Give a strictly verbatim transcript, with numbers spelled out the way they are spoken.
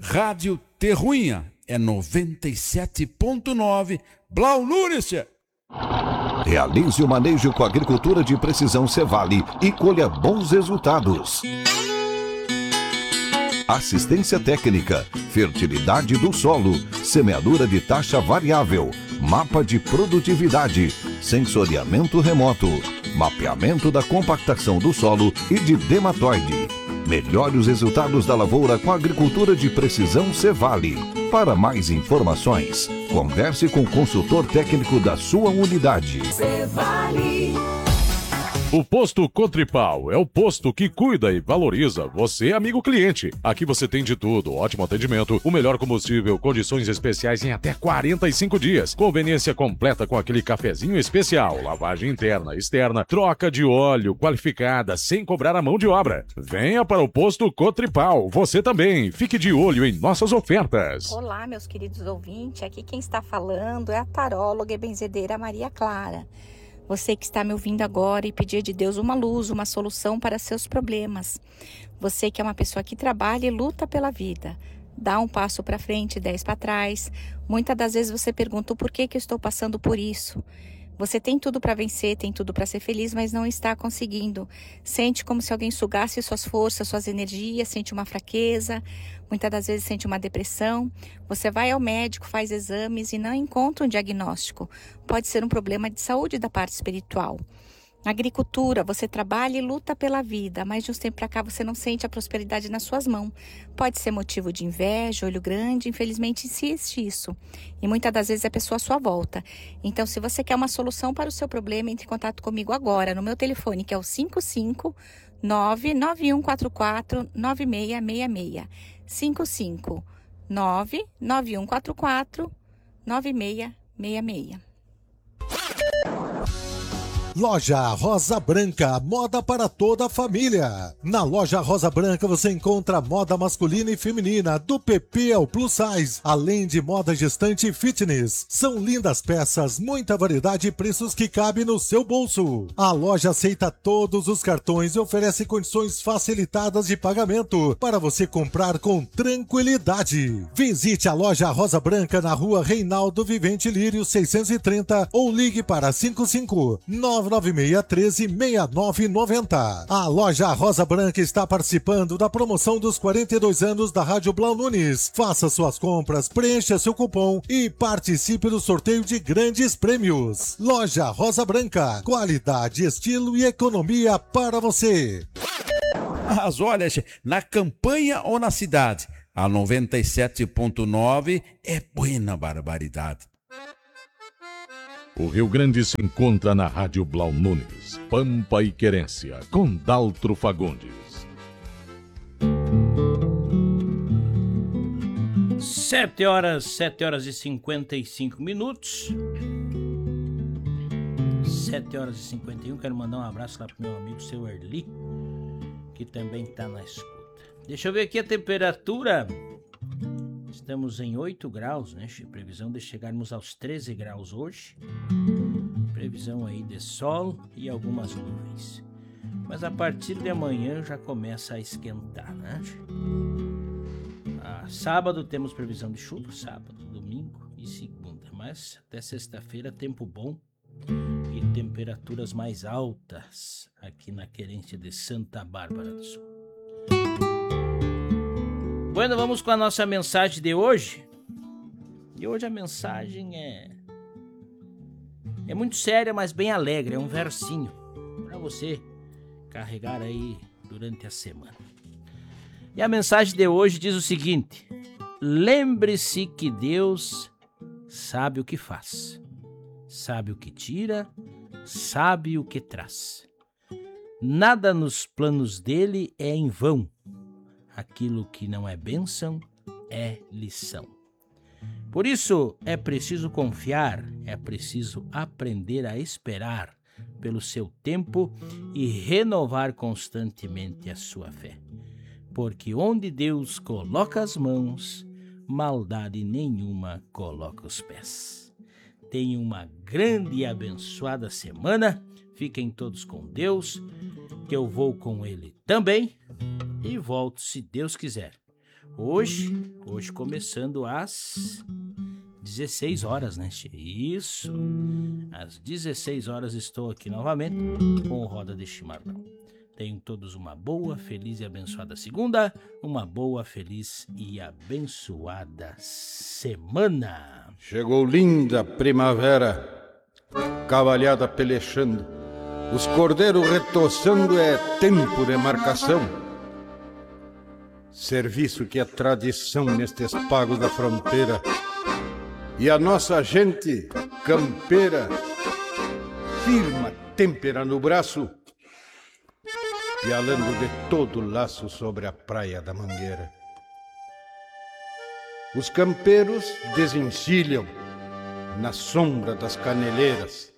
Rádio Terruinha é noventa e sete ponto nove. Blau Nunes. Realize o manejo com a agricultura de precisão Cevale e colha bons resultados. Assistência técnica, fertilidade do solo, semeadura de taxa variável, mapa de produtividade, sensoriamento remoto, mapeamento da compactação do solo e de dermatoide. Melhore os resultados da lavoura com a agricultura de precisão Cevale. Para mais informações, converse com o consultor técnico da sua unidade. Cevale. O Posto Cotripal é o posto que cuida e valoriza você, amigo cliente. Aqui você tem de tudo, ótimo atendimento, o melhor combustível, condições especiais em até quarenta e cinco dias, conveniência completa com aquele cafezinho especial, lavagem interna, externa, troca de óleo qualificada, sem cobrar a mão de obra. Venha para o Posto Cotripal, você também. Fique de olho em nossas ofertas. Olá, meus queridos ouvintes, aqui quem está falando é a taróloga e benzedeira Maria Clara. Você que está me ouvindo agora e pedir de Deus uma luz, uma solução para seus problemas. Você que é uma pessoa que trabalha e luta pela vida. Dá um passo para frente, dez para trás. Muitas das vezes você pergunta o porquê que eu estou passando por isso. Você tem tudo para vencer, tem tudo para ser feliz, mas não está conseguindo. Sente como se alguém sugasse suas forças, suas energias, sente uma fraqueza, muitas das vezes sente uma depressão. Você vai ao médico, faz exames e não encontra um diagnóstico. Pode ser um problema de saúde da parte espiritual. Na agricultura, você trabalha e luta pela vida, mas de uns tempos para cá você não sente a prosperidade nas suas mãos. Pode ser motivo de inveja, olho grande, infelizmente existe isso. E muitas das vezes é a pessoa à sua volta. Então, se você quer uma solução para o seu problema, entre em contato comigo agora, no meu telefone, que é o cinco cinco nove nove um quatro quatro nove seis seis seis. cinco cinco nove nove um quatro quatro nove seis seis seis. Loja Rosa Branca, moda para toda a família. Na Loja Rosa Branca você encontra moda masculina e feminina, do P P ao Plus Size, além de moda gestante e fitness. São lindas peças, muita variedade e preços que cabem no seu bolso. A loja aceita todos os cartões e oferece condições facilitadas de pagamento para você comprar com tranquilidade. Visite a Loja Rosa Branca na rua Reinaldo Vivente Lírio seiscentos e trinta ou ligue para cinco cinco nove nove seis um três seis nove nove zero. A Loja Rosa Branca está participando da promoção dos quarenta e dois anos da Rádio Blau Nunes. Faça suas compras, preencha seu cupom e participe do sorteio de grandes prêmios. Loja Rosa Branca, qualidade, estilo e economia para você. Mas olha, na campanha ou na cidade, a noventa e sete ponto nove é buena barbaridade. O Rio Grande se encontra na Rádio Blau Nunes, Pampa e Querência, com Daltro Fagundes. Sete horas, sete horas e cinquenta e cinco minutos. Sete horas e cinquenta e um. Quero mandar um abraço lá pro meu amigo seu Erli, que também tá na escuta. Deixa eu ver aqui a temperatura. Estamos em oito graus, né? Previsão de chegarmos aos treze graus hoje. Previsão aí de sol e algumas nuvens. Mas a partir de amanhã já começa a esquentar, né? Ah, sábado temos previsão de chuva, sábado, domingo e segunda. Mas até sexta-feira tempo bom e temperaturas mais altas aqui na querência de Santa Bárbara do Sul. Bueno, vamos com a nossa mensagem de hoje. E hoje a mensagem é... É muito séria, mas bem alegre. É um versinho para você carregar aí durante a semana. E a mensagem de hoje diz o seguinte: lembre-se que Deus sabe o que faz, sabe o que tira, sabe o que traz. Nada nos planos dele é em vão. Aquilo que não é bênção é lição. Por isso é preciso confiar, é preciso aprender a esperar pelo seu tempo e renovar constantemente a sua fé. Porque onde Deus coloca as mãos, maldade nenhuma coloca os pés. Tenham uma grande e abençoada semana. Fiquem todos com Deus, que eu vou com Ele também. E volto, se Deus quiser. Hoje, hoje começando às dezesseis horas, né? Isso. Às dezesseis horas estou aqui novamente com o Roda de Chimarrão. Tenham todos uma boa, feliz e abençoada segunda, uma boa, feliz e abençoada semana. Chegou linda primavera, cavalhada pelechando, os cordeiros retoçando, é tempo de marcação. Serviço que é tradição nestes pagos da fronteira, e a nossa gente campeira firma têmpera no braço, pialando de todo laço sobre a praia da Mangueira. Os campeiros desencilham na sombra das caneleiras,